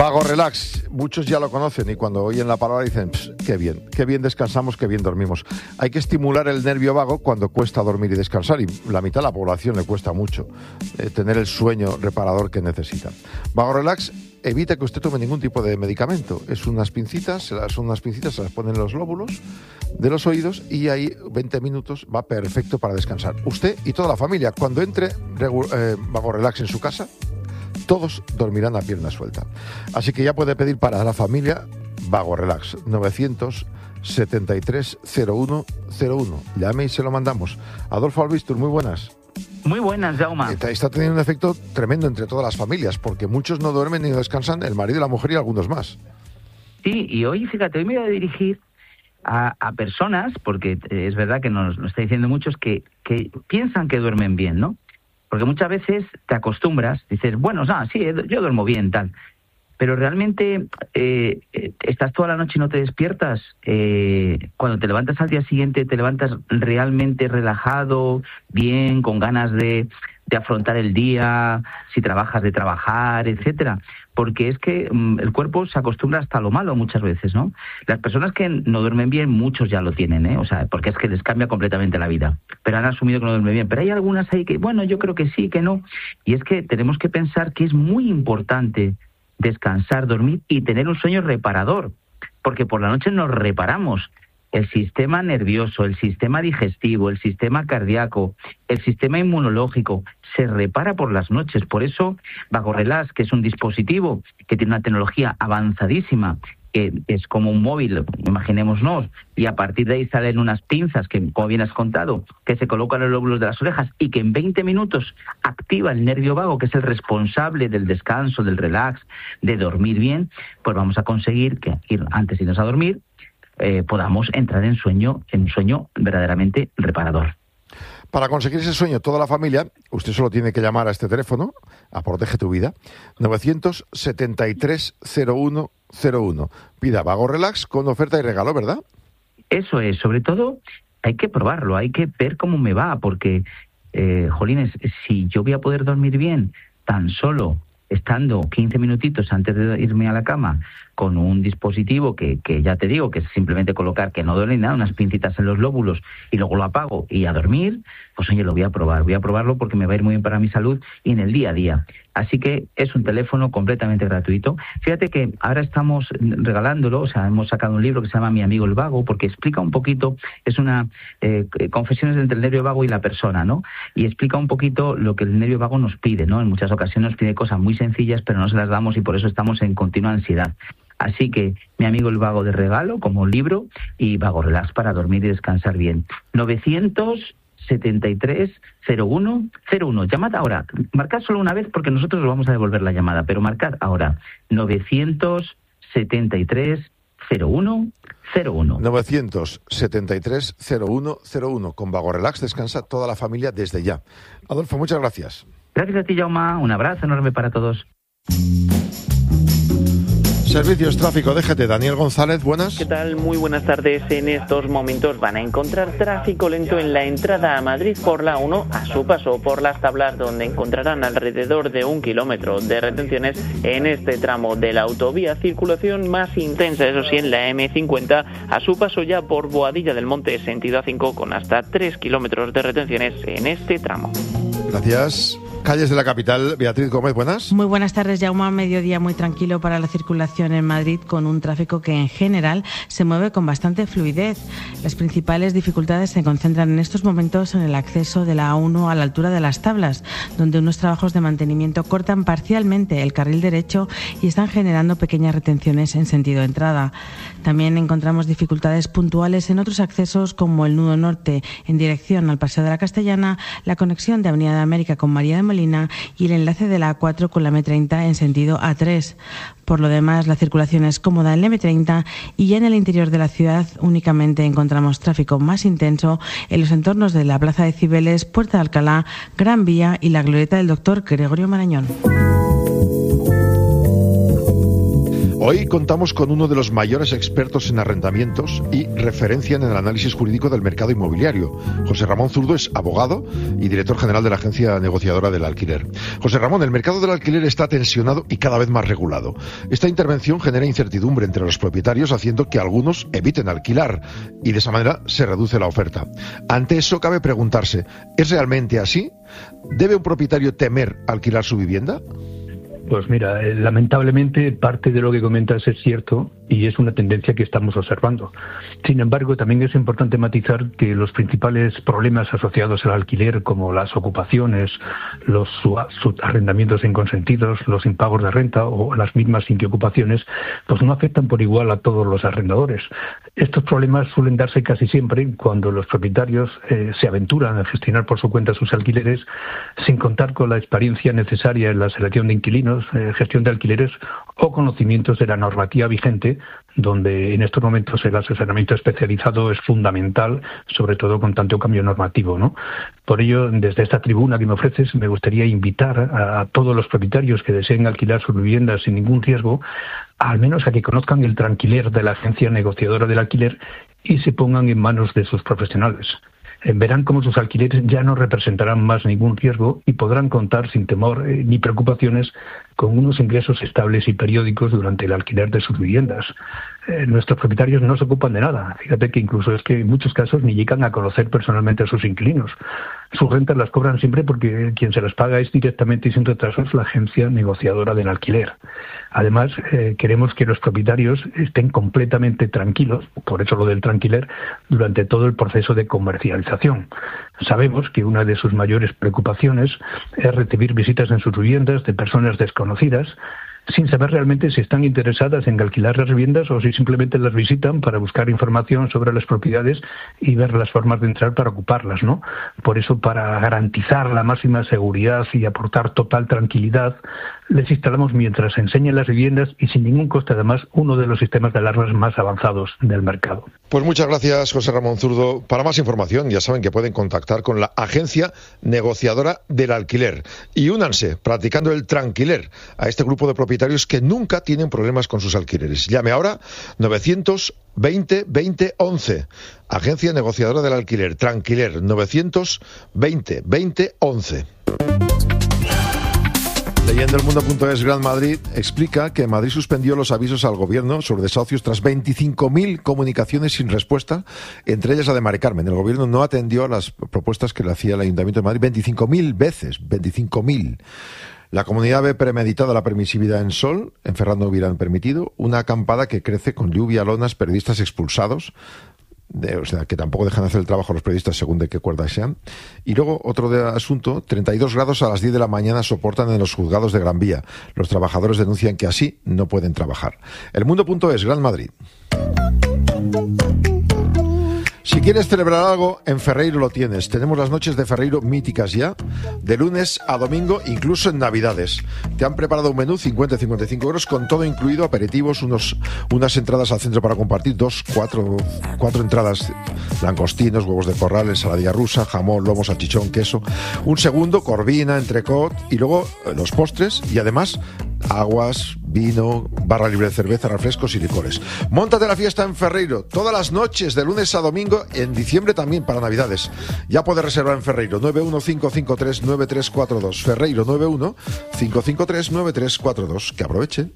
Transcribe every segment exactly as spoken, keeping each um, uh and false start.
Vago Relax, muchos ya lo conocen y cuando oyen la palabra dicen, qué bien, qué bien descansamos, qué bien dormimos. Hay que estimular el nervio vago cuando cuesta dormir y descansar, y la mitad de la población le cuesta mucho eh, tener el sueño reparador que necesita. Vago Relax evita que usted tome ningún tipo de medicamento. Es unas pincitas, son unas pincitas, se las ponen en los lóbulos de los oídos y ahí veinte minutos va perfecto para descansar. Usted y toda la familia, cuando entre eh, Vago Relax en su casa, todos dormirán a pierna suelta. Así que ya puede pedir para la familia Vago Relax, novecientos setenta y tres cero uno cero uno. Llame y se lo mandamos. Adolfo Albistur, muy buenas. Muy buenas, Jaume. Está teniendo un efecto tremendo entre todas las familias, porque muchos no duermen ni descansan, el marido y la mujer y algunos más. Sí, y hoy, fíjate, hoy me voy a dirigir a, a personas, porque es verdad que nos lo está diciendo muchos, que, que piensan que duermen bien, ¿no? Porque muchas veces te acostumbras, dices, bueno, ah, sí, yo duermo bien, tal. Pero realmente eh, estás toda la noche y no te despiertas. Eh, cuando te levantas al día siguiente, te levantas realmente relajado, bien, con ganas de, de afrontar el día, si trabajas, de trabajar, etcétera. Porque es que um, el cuerpo se acostumbra hasta lo malo muchas veces, ¿no? Las personas que no duermen bien, muchos ya lo tienen, ¿eh? O sea, porque es que les cambia completamente la vida. Pero han asumido que no duermen bien. Pero hay algunas ahí que, bueno, yo creo que sí, que no. Y es que tenemos que pensar que es muy importante descansar, dormir y tener un sueño reparador, porque por la noche nos reparamos. El sistema nervioso, el sistema digestivo, el sistema cardíaco, el sistema inmunológico se repara por las noches. Por eso Vago Relax, que es un dispositivo que tiene una tecnología avanzadísima, que es como un móvil, imaginémonos, y a partir de ahí salen unas pinzas que, como bien has contado, que se colocan en los lóbulos de las orejas y que en veinte minutos activa el nervio vago, que es el responsable del descanso, del relax, de dormir bien. Pues vamos a conseguir que antes de irnos a dormir eh, podamos entrar en sueño, en un sueño verdaderamente reparador. Para conseguir ese sueño, toda la familia, usted solo tiene que llamar a este teléfono, a Protege tu Vida, novecientos setenta y tres cero uno cero uno. Pida Vago Relax con oferta y regalo, ¿verdad? Eso es, sobre todo hay que probarlo, hay que ver cómo me va, porque, eh, jolines, si yo voy a poder dormir bien tan solo estando quince minutitos antes de irme a la cama con un dispositivo que, que ya te digo, que es simplemente colocar, que no duele nada, unas pincitas en los lóbulos y luego lo apago y a dormir, pues oye, lo voy a probar, voy a probarlo porque me va a ir muy bien para mi salud y en el día a día. Así que es un teléfono completamente gratuito. Fíjate que ahora estamos regalándolo, o sea, hemos sacado un libro que se llama Mi amigo el vago, porque explica un poquito, es una eh, confesiones entre el nervio vago y la persona, ¿no? Y explica un poquito lo que el nervio vago nos pide, ¿no? En muchas ocasiones nos pide cosas muy sencillas, pero no se las damos y por eso estamos en continua ansiedad. Así que Mi amigo el vago de regalo como libro y Vago Relax para dormir y descansar bien. novecientos setenta y tres cero uno cero uno. Llamad ahora. Marcad solo una vez porque nosotros os vamos a devolver la llamada, pero marcad ahora. novecientos setenta y tres cero uno cero uno. novecientos setenta y tres cero uno cero uno. Con Vago Relax descansa toda la familia desde ya. Adolfo, muchas gracias. Gracias a ti, Jaume. Un abrazo enorme para todos. Servicios Tráfico D G T, Daniel González, buenas. ¿Qué tal? Muy buenas tardes. En estos momentos van a encontrar tráfico lento en la entrada a Madrid por la uno, a su paso por las Tablas, donde encontrarán alrededor de un kilómetro de retenciones en este tramo de la autovía. Circulación más intensa, eso sí, en la eme cincuenta, a su paso ya por Boadilla del Monte, sentido A cinco, con hasta tres kilómetros de retenciones en este tramo. Gracias. Calles de la capital, Beatriz Gómez, buenas. Muy buenas tardes, Jaume. Mediodía muy tranquilo para la circulación en Madrid, con un tráfico que en general se mueve con bastante fluidez. Las principales dificultades se concentran en estos momentos en el acceso de la A uno a la altura de las Tablas, donde unos trabajos de mantenimiento cortan parcialmente el carril derecho y están generando pequeñas retenciones en sentido entrada. También encontramos dificultades puntuales en otros accesos, como el nudo norte en dirección al Paseo de la Castellana, la conexión de Avenida de América con María de Molina y el enlace de la A cuatro con la eme treinta en sentido A tres. Por lo demás, la circulación es cómoda en la eme treinta y ya en el interior de la ciudad únicamente encontramos tráfico más intenso en los entornos de la Plaza de Cibeles, Puerta de Alcalá, Gran Vía y la glorieta del doctor Gregorio Marañón. Hoy contamos con uno de los mayores expertos en arrendamientos y referencia en el análisis jurídico del mercado inmobiliario. José Ramón Zurdo es abogado y director general de la Agencia Negociadora del Alquiler. José Ramón, el mercado del alquiler está tensionado y cada vez más regulado. Esta intervención genera incertidumbre entre los propietarios, haciendo que algunos eviten alquilar y de esa manera se reduce la oferta. Ante eso cabe preguntarse, ¿es realmente así? ¿Debe un propietario temer alquilar su vivienda? Pues mira, eh, lamentablemente parte de lo que comentas es cierto y es una tendencia que estamos observando. Sin embargo, también es importante matizar que los principales problemas asociados al alquiler, como las ocupaciones, los arrendamientos inconsentidos, los impagos de renta o las mismas inquiocupaciones, pues no afectan por igual a todos los arrendadores. Estos problemas suelen darse casi siempre cuando los propietarios eh, se aventuran a gestionar por su cuenta sus alquileres sin contar con la experiencia necesaria en la selección de inquilinos, eh, gestión de alquileres o conocimientos de la normativa vigente, donde en estos momentos el asesoramiento especializado es fundamental, sobre todo con tanto cambio normativo, ¿no? Por ello, desde esta tribuna que me ofreces, me gustaría invitar a, a todos los propietarios que deseen alquilar sus viviendas sin ningún riesgo, al menos a que conozcan el tranquiler de la Agencia Negociadora del Alquiler y se pongan en manos de sus profesionales. Verán cómo sus alquileres ya no representarán más ningún riesgo y podrán contar sin temor eh, ni preocupaciones con unos ingresos estables y periódicos durante el alquiler de sus viviendas. Eh, nuestros propietarios no se ocupan de nada. Fíjate que incluso es que en muchos casos ni llegan a conocer personalmente a sus inquilinos. Sus rentas las cobran siempre porque quien se las paga es directamente y sin retrasos la Agencia Negociadora del Alquiler. Además, eh, queremos que los propietarios estén completamente tranquilos, por eso lo del tranquiler, durante todo el proceso de comercialización. Sabemos que una de sus mayores preocupaciones es recibir visitas en sus viviendas de personas desconocidas, sin saber realmente si están interesadas en alquilar las viviendas o si simplemente las visitan para buscar información sobre las propiedades y ver las formas de entrar para ocuparlas, ¿no? Por eso, para garantizar la máxima seguridad y aportar total tranquilidad, les instalamos mientras enseñan las viviendas y sin ningún coste además uno de los sistemas de alarmas más avanzados del mercado. Pues muchas gracias, José Ramón Zurdo. Para más información ya saben que pueden contactar con la Agencia Negociadora del Alquiler y únanse practicando el tranquiler a este grupo de propietarios que nunca tienen problemas con sus alquileres. Llame ahora novecientos veinte veinte once. Agencia Negociadora del Alquiler, Tranquiler, novecientos veinte veinte once. Leyendo el mundo punto es, Gran Madrid explica que Madrid suspendió los avisos al gobierno sobre desahucios tras veinticinco mil comunicaciones sin respuesta, entre ellas la de Mari Carmen. El gobierno no atendió a las propuestas que le hacía el Ayuntamiento de Madrid veinticinco mil veces, veinticinco mil. La comunidad ve premeditada la permisividad en Sol, en Ferraz no hubieran permitido, una acampada que crece con lluvia, lonas, periodistas expulsados, de, o sea, que tampoco dejan hacer el trabajo a los periodistas según de qué cuerda sean. Y luego, otro de asunto, treinta y dos grados a las diez de la mañana soportan en los juzgados de Gran Vía. Los trabajadores denuncian que así no pueden trabajar. El mundo punto es, Gran Madrid. Si quieres celebrar algo, en Ferreiro lo tienes. Tenemos las noches de Ferreiro míticas ya, de lunes a domingo, incluso en Navidades. Te han preparado un menú, cincuenta a cincuenta y cinco euros, con todo incluido, aperitivos, unos, unas entradas al centro para compartir, dos, cuatro, cuatro entradas, langostinos, huevos de corral, ensaladilla rusa, jamón, lomo, salchichón, queso. Un segundo, corvina, entrecot, y luego eh, los postres, y además aguas, vino, barra libre de cerveza, refrescos y licores. Móntate la fiesta en Ferreiro, todas las noches, de lunes a domingo, en diciembre también para Navidades. Ya puedes reservar en Ferreiro, nueve uno cinco cinco tres nueve tres cuatro dos. Ferreiro, nueve uno cinco cinco tres nueve tres cuatro dos. Que aprovechen.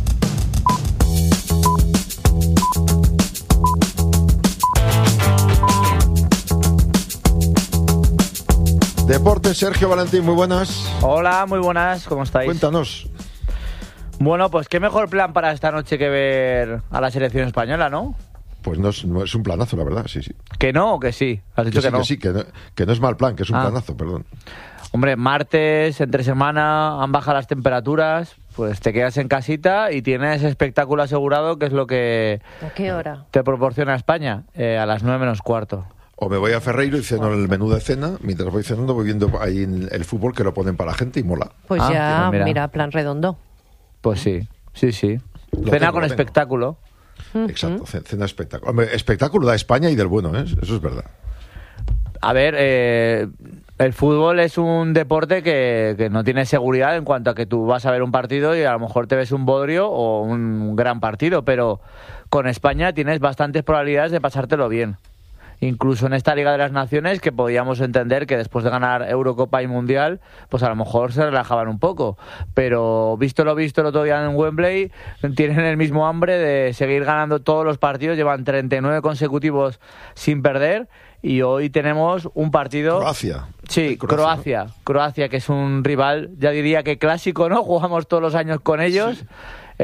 Deportes, Sergio Valentín, muy buenas. Hola, muy buenas, ¿cómo estáis? Cuéntanos. Bueno, pues qué mejor plan para esta noche que ver a la selección española, ¿no? Pues no es, no es un planazo, la verdad, sí, sí. ¿Que no o que sí? Has dicho que, que, sí, no. que sí, que no, que no es mal plan, que es un ah. planazo, perdón. Hombre, martes, entre semana, han bajado las temperaturas, pues te quedas en casita y tienes espectáculo asegurado, que es lo que... ¿A qué hora? Te proporciona España, eh, a las nueve menos cuarto. O me voy a Ferreiro y ceno el menú de cena. Mientras voy cenando voy viendo ahí el fútbol que lo ponen para la gente y mola. Pues ah, ya, mira. mira, plan redondo. Pues sí, sí, sí. Lo Cena tengo, con lo espectáculo. Uh-huh. Exacto, cena espectáculo. Hombre, espectáculo da España y del bueno, ¿eh? Eso es verdad. A ver, eh, El fútbol es un deporte que, que no tiene seguridad en cuanto a que tú vas a ver un partido y a lo mejor te ves un bodrio o un gran partido, pero con España tienes bastantes probabilidades de pasártelo bien. Incluso en esta Liga de las Naciones, que podíamos entender que después de ganar Eurocopa y Mundial, pues a lo mejor se relajaban un poco. Pero visto lo visto el otro día en Wembley, tienen el mismo hambre de seguir ganando todos los partidos. Llevan treinta y nueve consecutivos sin perder y hoy tenemos un partido... Croacia. Sí, Croacia, Croacia, ¿no? Croacia, que es un rival, ya diría que clásico, ¿no? Jugamos todos los años con ellos. Sí.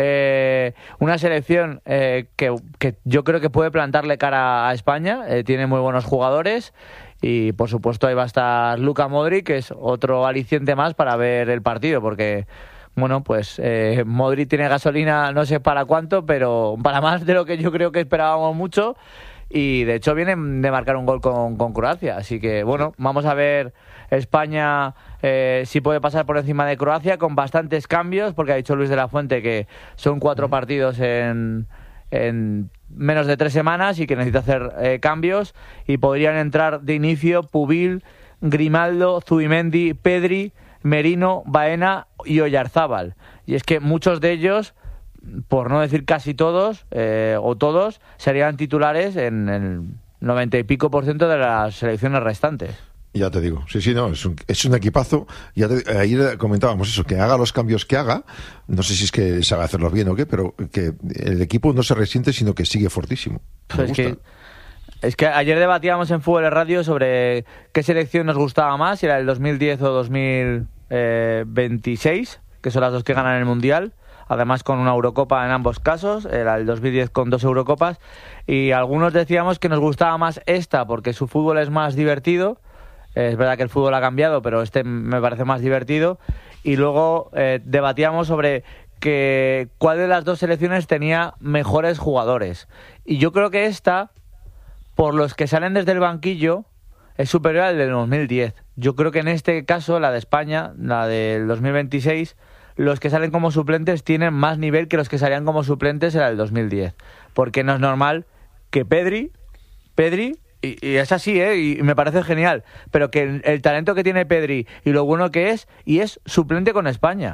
Eh, una selección eh, que, que yo creo que puede plantarle cara a España, eh, tiene muy buenos jugadores y por supuesto ahí va a estar Luka Modric, que es otro aliciente más para ver el partido, porque bueno, pues eh, Modric tiene gasolina no sé para cuánto, pero para más de lo que yo creo que esperábamos mucho, y de hecho vienen de marcar un gol con, con Croacia, así que bueno, vamos a ver España eh, si puede pasar por encima de Croacia con bastantes cambios, porque ha dicho Luis de la Fuente que son cuatro partidos en, en menos de tres semanas y que necesita hacer eh, cambios, y podrían entrar de inicio Pubil, Grimaldo, Zubimendi, Pedri, Merino, Baena y Oyarzábal, y es que muchos de ellos, por no decir casi todos eh, o todos, serían titulares en el noventa y pico por ciento de las selecciones restantes. Ya te digo, sí, sí, no, es un, es un equipazo. Ya te, ayer comentábamos eso, que haga los cambios que haga, no sé si es que sabe hacerlos bien o qué, pero que el equipo no se resiente, sino que sigue fortísimo. Me pues gusta. Es que, es que ayer debatíamos en Fútbol Radio sobre qué selección nos gustaba más, si era el dos mil diez o dos mil veintiséis, que son las dos que ganan el Mundial, además con una Eurocopa en ambos casos, era el dos mil diez con dos Eurocopas, y algunos decíamos que nos gustaba más esta porque su fútbol es más divertido. Es verdad que el fútbol ha cambiado, pero este me parece más divertido. Y luego eh, debatíamos sobre que cuál de las dos selecciones tenía mejores jugadores. Y yo creo que esta, por los que salen desde el banquillo, es superior al del dos mil diez. Yo creo que en este caso, la de España, la del dos mil veintiséis, los que salen como suplentes tienen más nivel que los que salían como suplentes en el dos mil diez. Porque no es normal que Pedri... Pedri Y, y es así, ¿eh? Y me parece genial. Pero que el, el talento que tiene Pedri y lo bueno que es, y es suplente con España.